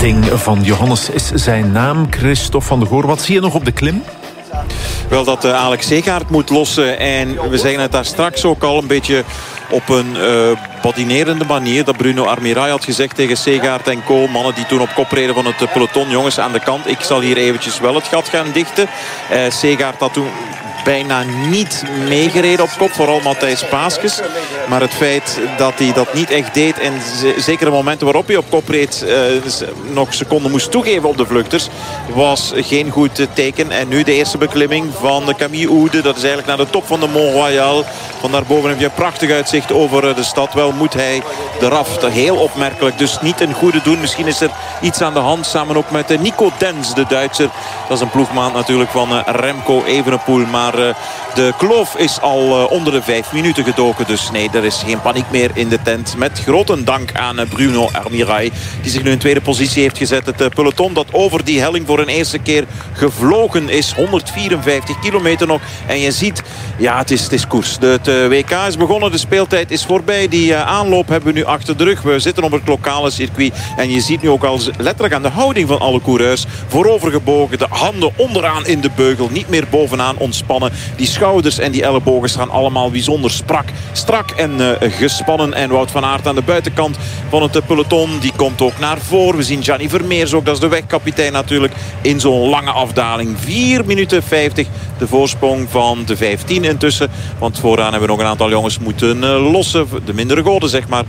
Ding van Johannes is zijn naam. Christophe van de Goor, wat zie je nog op de klim? Wel dat Alex Segaert moet lossen. En we zeggen het daar straks ook al een beetje op een badinerende manier. Dat Bruno Armirail had gezegd tegen Segaert en co. Mannen die toen op kop reden van het peloton. Jongens, aan de kant. Ik zal hier eventjes wel het gat gaan dichten. Segaert had toen bijna niet meegereden op kop. Vooral Matthijs Paaskes. Maar het feit dat hij dat niet echt deed. En zeker de momenten waarop hij op kop reed. Nog seconden moest toegeven op de vluchters. Was geen goed teken. En nu de eerste beklimming van Camille Houde. Dat is eigenlijk naar de top van de Mont Royal. Van daarboven heb je een prachtig uitzicht over de stad. Wel moet hij eraf. Heel opmerkelijk. Dus niet een goede doen. Misschien is er iets aan de hand. Samen ook met Nico Denz, de Duitser. Dat is een ploegmaat natuurlijk van Remco Evenepoel. Maar de kloof is al onder de 5 minuten gedoken. Dus nee, er is geen paniek meer in de tent. Met grote dank aan Bruno Armirail. Die zich nu in tweede positie heeft gezet. Het peloton dat over die helling voor een eerste keer gevlogen is. 154 kilometer nog. En je ziet, ja, het is koers. Het WK is begonnen. De speeltijd is voorbij. Die aanloop hebben we nu achter de rug. We zitten op het lokale circuit. En je ziet nu ook al letterlijk aan de houding van alle coureurs. Voorovergebogen. De handen onderaan in de beugel. Niet meer bovenaan ontspannen. Die schouders en die ellebogen staan allemaal bijzonder strak en gespannen. En Wout van Aert aan de buitenkant van het peloton. Die komt ook naar voren. We zien Gianni Vermeers ook. Dat is de wegkapitein natuurlijk. In zo'n lange afdaling. 4 minuten 50. De voorsprong van de 15 intussen. Want vooraan hebben we nog een aantal jongens moeten lossen. De mindere goden zeg maar.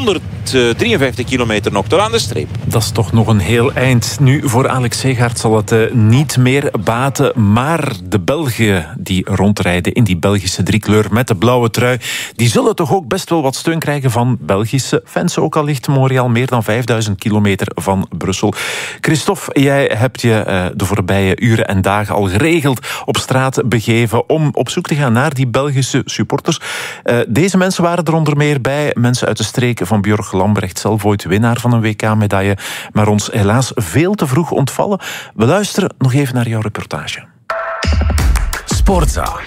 153 kilometer nog tot aan de streep. Dat is toch nog een heel eind. Nu voor Alex Segaert zal het niet meer baten. Maar de Belgen die rondrijden in die Belgische driekleur met de blauwe trui, die zullen toch ook best wel wat steun krijgen van Belgische fans. Ook al ligt Montreal meer dan 5000 kilometer van Brussel. Christophe, jij hebt je de voorbije uren en dagen al geregeld op straat begeven om op zoek te gaan naar die Belgische supporters. Deze mensen waren er onder meer bij. Mensen uit de streek van Björg Lambrecht, zelf ooit winnaar van een WK-medaille, maar ons helaas veel te vroeg ontvallen. We luisteren nog even naar jouw reportage. Sportza.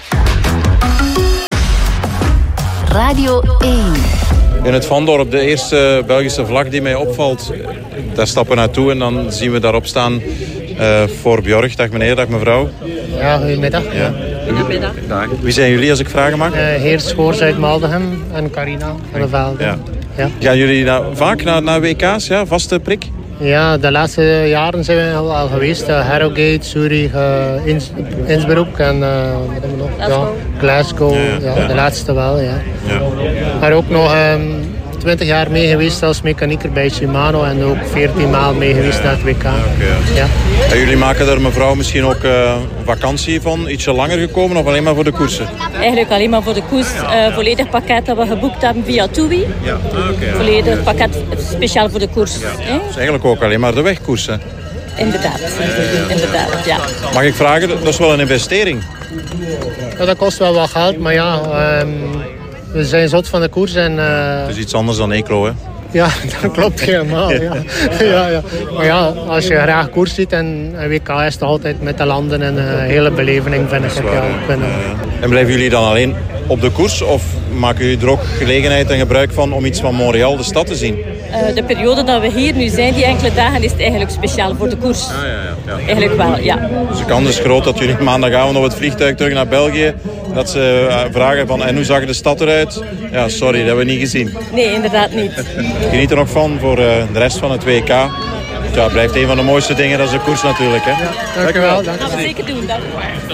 Radio 1. In het Vandorp, de eerste Belgische vlag die mij opvalt. Daar stappen we naartoe en dan zien we daarop staan voor Björg. Dag meneer, dag mevrouw. Ja, goedemiddag. Ja. Goedemiddag. Wie zijn jullie als ik vragen mag? Heer Schoors uit Maldegem en Carina van de Velde. Ja. Ja. Gaan jullie vaak naar WK's? Ja? Vaste prik? Ja, de laatste jaren zijn we al geweest. Harrogate, Zurich, Innsbruck en wat hebben we nog? Glasgow. Ja. De laatste wel, ja. Maar ook nog 20 jaar mee geweest als mechanieker bij Shimano en ook 14 maal mee geweest naar het WK. Ja. En jullie maken er mevrouw misschien ook vakantie van? Ietsje langer gekomen of alleen maar voor de koersen? Eigenlijk alleen maar voor de koers. Volledig pakket dat we geboekt hebben via TUI. Ja. Volledig pakket speciaal voor de koers. Ja. Dus eigenlijk ook alleen maar de wegkoersen? Inderdaad, ja. Mag ik vragen, dat is wel een investering? Ja, dat kost wel wat geld, maar ja... we zijn zot van de koers en... Het is iets anders dan Eeklo, hè? Ja, dat klopt helemaal. Ja. Maar ja, als je graag koers ziet en WK is het altijd met de landen en een hele beleving, vind ik. En blijven jullie dan alleen op de koers of maken jullie er ook gelegenheid en gebruik van om iets van Montreal, de stad, te zien? De periode dat we hier nu zijn, die enkele dagen, is het eigenlijk speciaal voor de koers. Ja. Eigenlijk wel, ja. Dus de kans is groot dat jullie maandagavond op het vliegtuig terug naar België, dat ze vragen van, en hoe zag de stad eruit? Ja, sorry, dat hebben we niet gezien. Nee, inderdaad niet. Geniet er nog van voor de rest van het WK. Ja, het blijft een van de mooiste dingen, dat is de koers natuurlijk. Hè? Ja, dankjewel. Dat gaan we zeker doen, dank.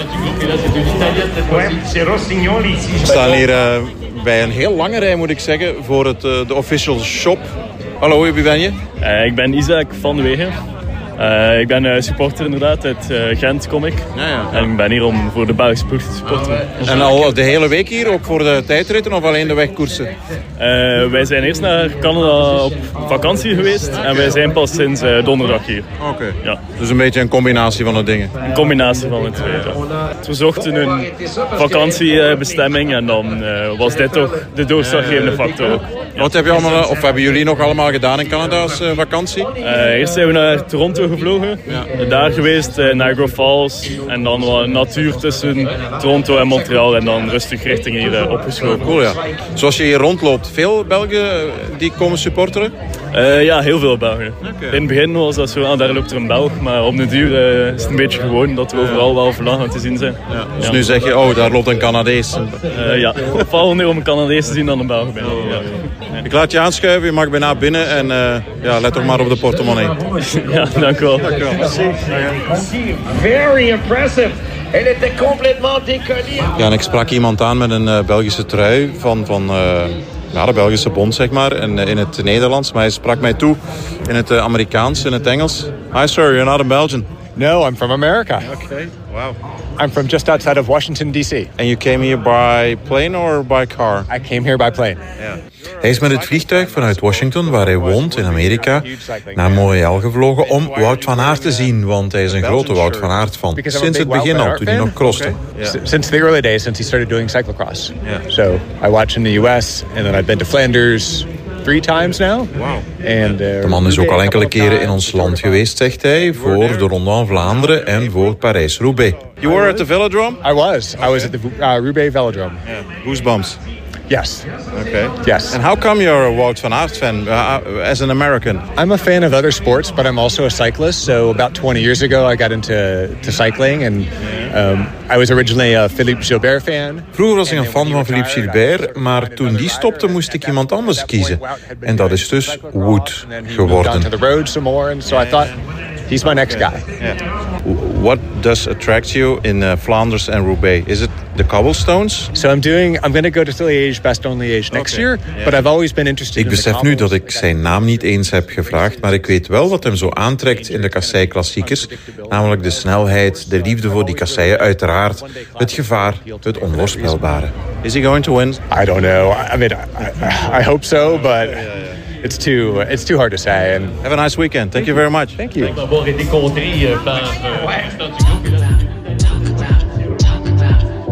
We staan hier bij een heel lange rij, moet ik zeggen, voor de official shop. Hallo, wie ben je? Ik ben Isaac van de Wegen. Ik ben supporter inderdaad, uit Gent kom ik. Ja. En ik ben hier om voor de Belgische ploeg te supporteren. En al de hele week hier, ook voor de tijdritten of alleen de wegkoersen? Wij zijn eerst naar Canada op vakantie geweest en wij zijn pas sinds donderdag hier. Oké. Ja. Dus een beetje een combinatie van de dingen? Een combinatie van de twee, ja. We zochten een vakantiebestemming en dan was dit toch de doorslaggevende factor ook. Ja. Wat heb je allemaal, of hebben jullie nog allemaal gedaan in Canada als vakantie? Eerst zijn we naar Toronto gevlogen, daar geweest, Niagara Falls en dan wat natuur tussen Toronto en Montreal en dan rustig richting hier opgeschoven. Cool, ja. Zoals je hier rondloopt, veel Belgen die komen supporteren? Ja, heel veel Belgen. In het begin was dat zo, daar loopt er een Belg. Maar op de duur is het een beetje gewoon dat we overal wel Vlamingen te zien zijn. Ja. Dus nu zeg je, daar loopt een Canadees. Ja, vooral meer om een Canadees te zien dan een Belg binnen. Ja. Ik laat je aanschuiven, je mag bijna binnen en let toch maar op de portemonnee. Ja, dank u wel. Very impressive. Elle était complètement décollée. Ja, en ik sprak iemand aan met een Belgische trui van de Belgische bond, zeg maar, in het Nederlands. Maar hij sprak mij toe in het Amerikaans, in het Engels. Hi sir, you're not a Belgian. No, I'm from America. Okay, wow. I'm from just outside of Washington, D.C. And you came here by plane or by car? I came here by plane. Yeah. Hij is met het vliegtuig vanuit Washington, waar hij woont, in Amerika, naar Montreal gevlogen om Wout van Aert te zien. Want hij is een grote Wout van Aert fan. Sinds het begin al, toen hij nog crosste. Since the early days, since he started doing cyclocross. So I watched in the US, and then I've been to Flanders 3 times now. Wow. De man is ook al enkele keren in ons land geweest, zegt hij, voor de Ronde van Vlaanderen en voor Parijs-Roubaix. You were at the Velodrome? I was at the Roubaix Velodrome. Yeah. Goosebumps. Yes. Okay. Yes. And how come you're a Wout van Aert fan as an American? I'm a fan of other sports, but I'm also a cyclist. So about 20 years ago, I got into cycling, and I was originally a Philippe Gilbert fan. Vroeger was ik een fan van Philippe Gilbert, maar toen die stopte, moest ik iemand anders kiezen. En dat is dus Wout geworden. To the road some more, and so I thought, he's my next guy. Yeah. What does attract you in Flanders and Roubaix? Is it the cobblestones? So I'm going to go to Liège, Bastogne-Liège next year, but I've always been interested. Ik besef nu dat ik zijn naam niet eens heb gevraagd, maar ik weet wel wat hem zo aantrekt in de kassei-klassiekers, namelijk de snelheid, de liefde voor die kasseien, uiteraard, het gevaar, het onvoorspelbare. Is he going to win? I don't know. I mean, I hope so, but it's too hard to say. And have a nice weekend. Thank you very much. Thank you. D'avoir été contré par